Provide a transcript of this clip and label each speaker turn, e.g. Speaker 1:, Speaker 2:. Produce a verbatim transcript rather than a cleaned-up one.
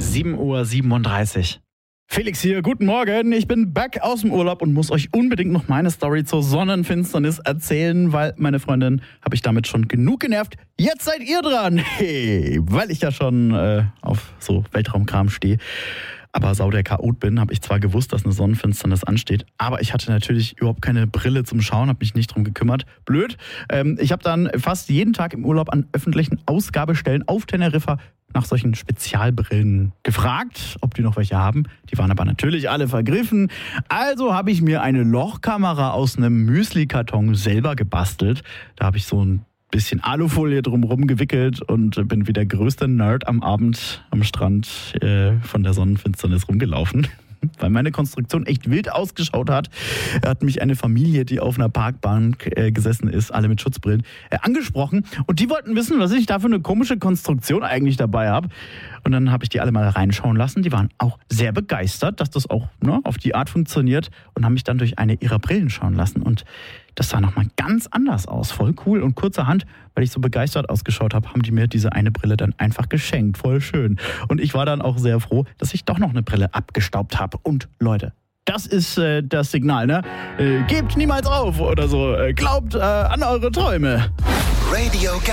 Speaker 1: sieben Uhr siebenunddreißig. Felix hier, guten Morgen. Ich bin back aus dem Urlaub und muss euch unbedingt noch meine Story zur Sonnenfinsternis erzählen, weil meine Freundin habe ich damit schon genug genervt. Jetzt seid ihr dran. Hey, weil ich ja schon äh, auf so Weltraumkram stehe. Aber sau der Chaot bin, habe ich zwar gewusst, dass eine Sonnenfinsternis ansteht, aber ich hatte natürlich überhaupt keine Brille zum Schauen, habe mich nicht drum gekümmert. Blöd. Ähm, ich habe dann fast jeden Tag im Urlaub an öffentlichen Ausgabestellen auf Teneriffa nach solchen Spezialbrillen gefragt, ob die noch welche haben. Die waren aber natürlich alle vergriffen. Also habe ich mir eine Lochkamera aus einem Müsli-Karton selber gebastelt. Da habe ich so ein bisschen Alufolie drumherum gewickelt und bin wie der größte Nerd am Abend am Strand äh, von der Sonnenfinsternis rumgelaufen. Weil meine Konstruktion echt wild ausgeschaut hat, hat mich eine Familie, die auf einer Parkbank äh, gesessen ist, alle mit Schutzbrillen, äh, angesprochen. Und die wollten wissen, was ich da für eine komische Konstruktion eigentlich dabei habe. Und dann habe ich die alle mal reinschauen lassen. Die waren auch sehr begeistert, dass das auch ne, auf die Art funktioniert und haben mich dann durch eine ihrer Brillen schauen lassen. Und das sah nochmal ganz anders aus. Voll cool. Und kurzerhand, weil ich so begeistert ausgeschaut habe, haben die mir diese eine Brille dann einfach geschenkt. Voll schön. Und ich war dann auch sehr froh, dass ich doch noch eine Brille abgestaubt habe. Und Leute, das ist äh, das Signal, ne? Äh, gebt niemals auf oder so. Äh, glaubt äh, an eure Träume.
Speaker 2: Radio